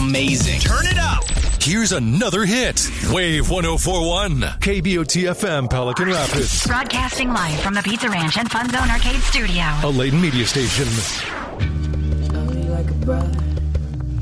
amazing. Turn it up. Here's another hit. Wave 104.1. KBOT FM, Pelican Rapids. Broadcasting live from the Pizza Ranch and Fun Zone Arcade Studio. A Layton media station. Love me like a brother.